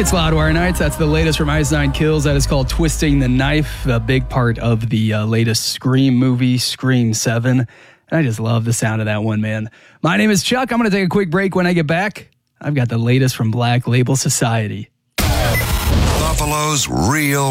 It's Loudwire Nights. That's the latest from Ice Nine Kills. That is called Twisting the Knife, a big part of the latest Scream movie, Scream 7. And I just love the sound of that one, man. My name is Chuck. I'm going to take a quick break. When I get back, I've got the latest from Black Label Society. Buffalo's real